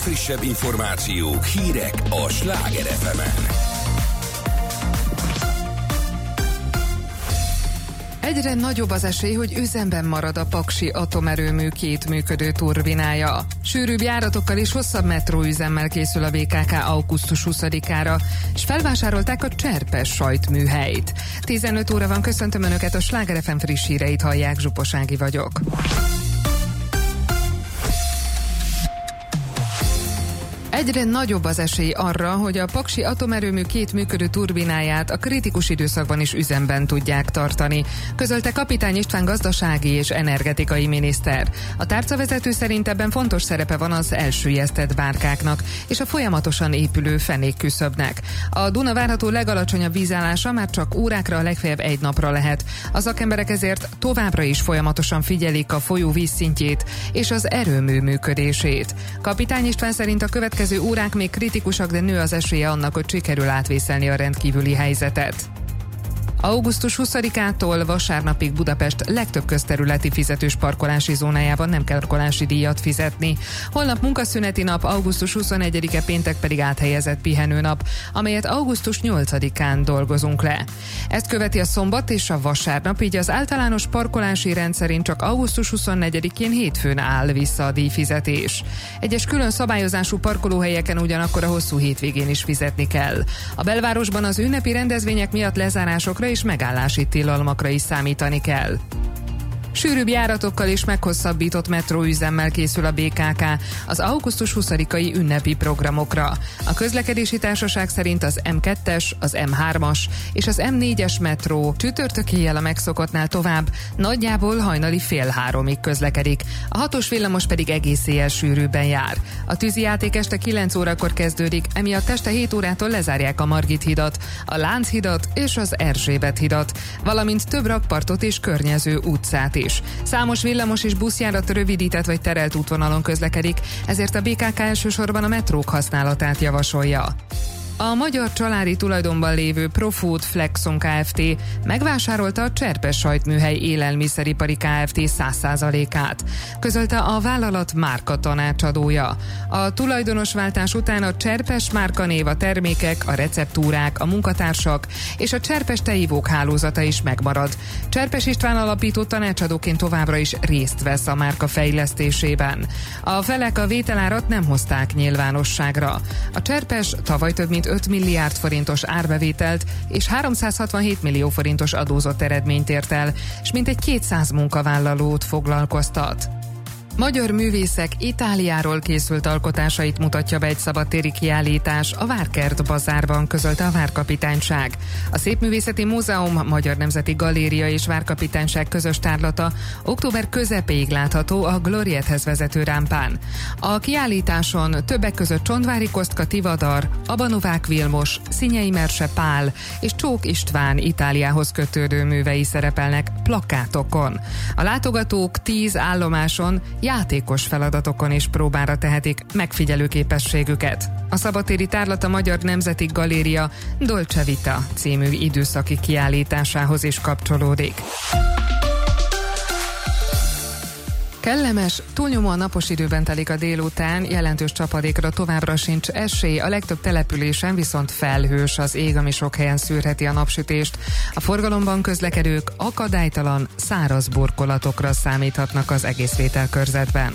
legfrissebb információk, hírek a Sláger FM-en. Egyre nagyobb az esély, hogy üzemben marad a Paksi atomerőmű 2 működő turbinája. Sűrűbb járatokkal és hosszabb metróüzemmel készül a BKK augusztus 20-ára, és felvásárolták a Cserpes sajtműhelyt. 15 óra van, köszöntöm Önöket, a Sláger FM friss híreit hallják, Zsupos Ági vagyok. Egyre nagyobb az esély arra, hogy a Paksi atomerőmű 2 működő turbináját a kritikus időszakban is üzemben tudják tartani, közölte Kapitány István gazdasági és energetikai miniszter. A tárcavezető szerint ebben fontos szerepe van az elsüllyesztett bárkáknak és a folyamatosan épülő fenékküszöbnek. A Duna várható legalacsonyabb vízállása már csak órákra, legfeljebb 1 napra lehet. A szakemberek ezért továbbra is folyamatosan figyelik a folyó vízszintjét és az erőmű működését. Kapitány István szerint a következő órák még kritikusak, de nő az esélye annak, hogy sikerül átvészelni a rendkívüli helyzetet. Augusztus 20-ától vasárnapig Budapest legtöbb közterületi fizetős parkolási zónájában nem kell parkolási díjat fizetni. Holnap munkaszüneti nap, augusztus 21-e péntek pedig áthelyezett pihenőnap, amelyet augusztus 8-án dolgozunk le. Ezt követi a szombat és a vasárnap, így az általános parkolási rendszerint csak augusztus 24-én hétfőn áll vissza a díjfizetés. Egyes külön szabályozású parkolóhelyeken ugyanakkor a hosszú hétvégén is fizetni kell. A belvárosban az ünnepi rendezvények miatt lezárásokra és megállási tilalmakra is számítani kell. Sűrűbb járatokkal és meghosszabbított metróüzemmel készül a BKK az augusztus 20-ai ünnepi programokra. A közlekedési társaság szerint az M2-es, az M3-as és az M4-es metró csütörtök éjjel a megszokottnál tovább, nagyjából hajnali 2:30 közlekedik. A 6-os villamos pedig egész éjjel sűrűbben jár. A tűzijáték este 9 órakor kezdődik, emiatt este 7 órától lezárják a Margit hidat, a Lánchidat és az Erzsébet hidat, valamint több rakpartot és környező utcát is. Számos villamos és buszjárat rövidített vagy terelt útvonalon közlekedik, ezért a BKK elsősorban a metrók használatát javasolja. A magyar családi tulajdonban lévő Profood Flexon Kft. Megvásárolta a Cserpes sajtműhely élelmiszeripari Kft. 100%-át, közölte a vállalat márka tanácsadója. A tulajdonosváltás után a Cserpes márkanév, a termékek, a receptúrák, a munkatársak és a Cserpes teivók hálózata is megmarad. Cserpes István alapító tanácsadóként továbbra is részt vesz a márka fejlesztésében. A felek a vételárat nem hozták nyilvánosságra. A Cserpes tavaly több mint 5 milliárd forintos árbevételt és 367 millió forintos adózott eredményt ért el, és mintegy 200 munkavállalót foglalkoztat. Magyar művészek Itáliáról készült alkotásait mutatja be egy szabadtéri kiállítás a Várkert bazárban, közölte a Várkapitányság. A Szépművészeti Múzeum, Magyar Nemzeti Galéria és Várkapitányság közös tárlata október közepéig látható a Gloriethez vezető rámpán. A kiállításon többek között Csondvári Kostka Tivadar, Abanovák Vilmos, Szinyei Merse Pál és Csók István Itáliához kötődő művei szerepelnek plakátokon. A látogatók 10 állomáson játékos feladatokon is próbára tehetik megfigyelő képességüket. A szabadtéri tárlat a Magyar Nemzeti Galéria Dolce Vita című időszaki kiállításához is kapcsolódik. Kellemes, túlnyomóan napos időben telik a délután, jelentős csapadékra továbbra sincs esély, a legtöbb településen viszont felhős az ég, ami sok helyen szűrheti a napsütést. A forgalomban közlekedők akadálytalan, száraz burkolatokra számíthatnak az egész vételkörzetben.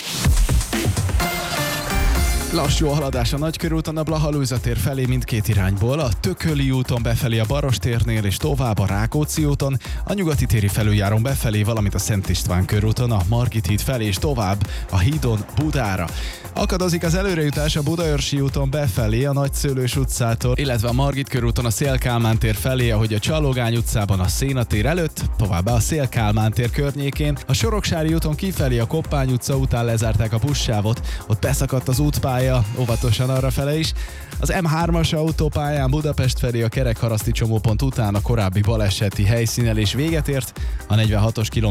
Lassú a haladás a Nagykörúton a Blaha-Lujza tér felé mindkét irányból, a Tököli úton befelé a Barostérnél és tovább a Rákóczi úton, a Nyugati téri felüljáron befelé, valamint a Szent István körúton a Margit híd felé és tovább a hídon Budára. Akadozik az előrejutás a Budaörsi úton befelé a Nagyszőlős utcától, illetve a Margit körúton a Széll-Kálmán tér felé, ahogy a Csalogány utcában a Széna tér előtt, továbbá a Széll-Kálmán tér környékén, a Soroksári úton kifelé a Koppány utca után lezárták a buszsávot, ott beszakadt az útpálya, óvatosan arrafele is. Az M3-as autópályán Budapest felé a Kerekharaszti csomópont után a korábbi baleseti helyszínelés véget ért, a 46-os